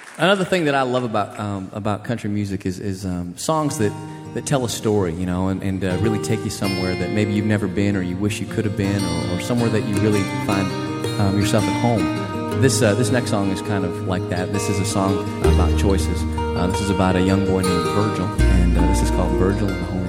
Another thing that I love about country music is songs that tell a story, you know, and really take you somewhere that maybe you've never been or you wish you could have been, or somewhere that you really find yourself at home. This next song is kind of like that. This is a song about choices. This is about a young boy named Virgil, and this is called Virgil in the Home.